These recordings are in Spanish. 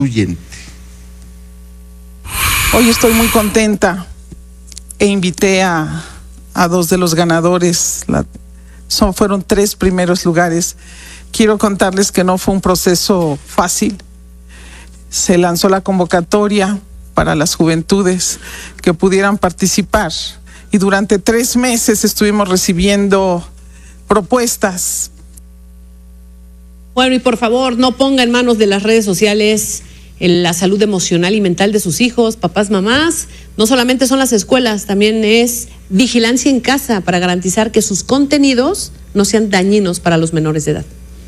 Hoy estoy muy contenta e invité a dos de los ganadores. Fueron 3 primeros lugares. Quiero contarles que no fue un proceso fácil. Se lanzó la convocatoria para las juventudes que pudieran participar y durante 3 meses estuvimos recibiendo propuestas. Bueno, y por favor, no ponga en manos de las redes sociales la salud emocional y mental de sus hijos, papás, mamás. No solamente son las escuelas, también es vigilancia en casa para garantizar que sus contenidos no sean dañinos para los menores de edad.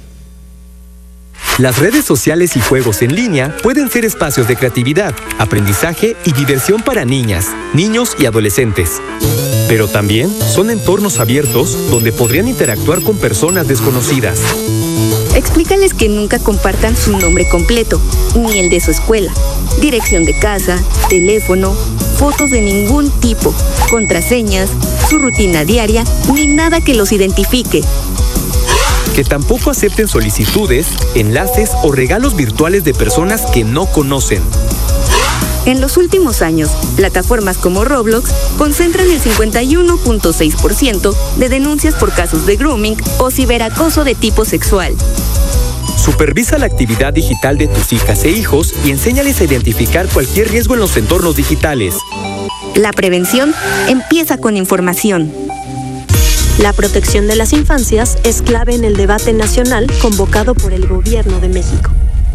Las redes sociales y juegos en línea pueden ser espacios de creatividad, aprendizaje y diversión para niñas, niños y adolescentes. Pero también son entornos abiertos donde podrían interactuar con personas desconocidas. Explícales que nunca compartan su nombre completo, ni el de su escuela, dirección de casa, teléfono, fotos de ningún tipo, contraseñas, su rutina diaria, ni nada que los identifique. Que tampoco acepten solicitudes, enlaces o regalos virtuales de personas que no conocen. En los últimos años, plataformas como Roblox concentran el 51.6% de denuncias por casos de grooming o ciberacoso de tipo sexual. Supervisa la actividad digital de tus hijas e hijos y enséñales a identificar cualquier riesgo en los entornos digitales. La prevención empieza con información. La protección de las infancias es clave en el debate nacional convocado por el Gobierno de México.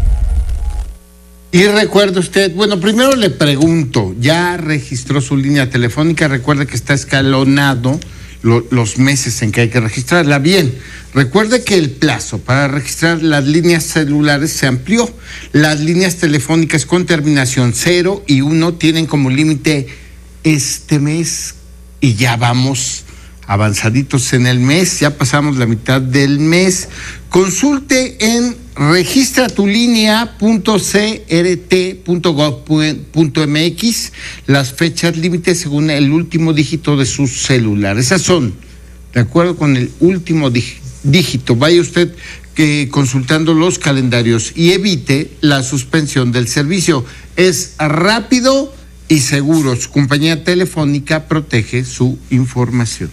Y recuerde usted, bueno, primero le pregunto, ¿ya registró su línea telefónica? Recuerde que está escalonado los meses en que hay que registrarla. Bien, recuerde que el plazo para registrar las líneas celulares se amplió. Las líneas telefónicas con terminación 0 y 1 tienen como límite este mes y ya vamos avanzaditos en el mes, ya pasamos la mitad del mes. Consulte en registratulinea.crt.gov.mx las fechas límites según el último dígito de su celular. Esas son, de acuerdo con el último dígito. Vaya usted consultando los calendarios y evite la suspensión del servicio. Es rápido y seguro. Su compañía telefónica protege su información.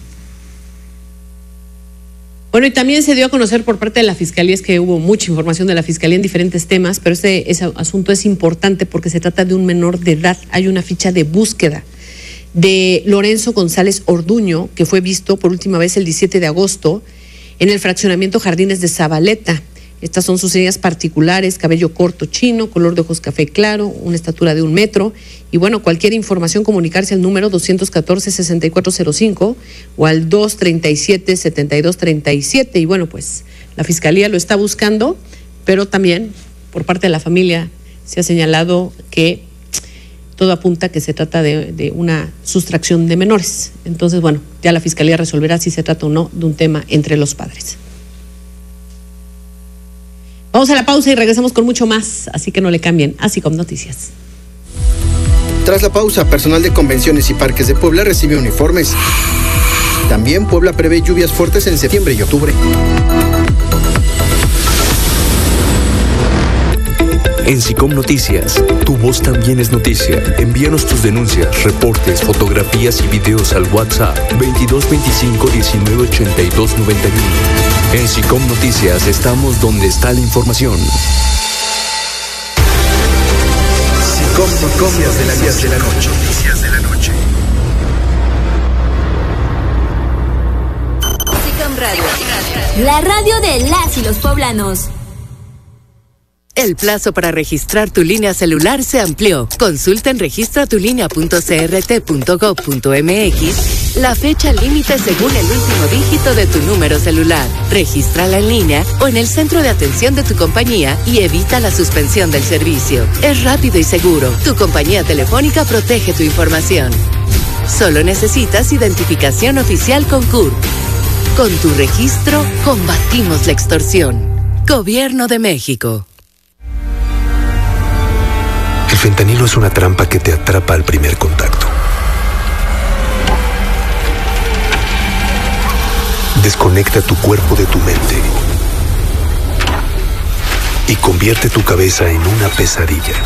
Bueno, y también se dio a conocer por parte de la Fiscalía, es que hubo mucha información de la Fiscalía en diferentes temas, pero ese asunto es importante porque se trata de un menor de edad. Hay una ficha de búsqueda de Lorenzo González Orduño, que fue visto por última vez el 17 de agosto en el fraccionamiento Jardines de Zabaleta. Estas son sus señas particulares: cabello corto chino, color de ojos café claro, una estatura de 1 metro. Y bueno, cualquier información, comunicarse al número 214-6405 o al 237-7237. Y bueno, pues la Fiscalía lo está buscando, pero también por parte de la familia se ha señalado que todo apunta que se trata de una sustracción de menores. Entonces, bueno, ya la Fiscalía resolverá si se trata o no de un tema entre los padres. Vamos a la pausa y regresamos con mucho más, así que no le cambien. Así como Noticias. Tras la pausa, personal de convenciones y parques de Puebla recibe uniformes. También Puebla prevé lluvias fuertes en septiembre y octubre. En SICOM Noticias, tu voz también es noticia. Envíanos tus denuncias, reportes, fotografías y videos al WhatsApp 2225 1982 91. En SICOM Noticias estamos donde está la información. SICOM Noticias de las 10 de la noche. SICOM Radio, la radio de las y los poblanos. El plazo para registrar tu línea celular se amplió. Consulta en registratulinea.crt.gov.mx la fecha límite según el último dígito de tu número celular. Regístrala en línea o en el centro de atención de tu compañía y evita la suspensión del servicio. Es rápido y seguro. Tu compañía telefónica protege tu información. Solo necesitas identificación oficial con CURP. Con tu registro, combatimos la extorsión. Gobierno de México. El fentanilo es una trampa que te atrapa al primer contacto. Desconecta tu cuerpo de tu mente. y convierte tu cabeza en una pesadilla.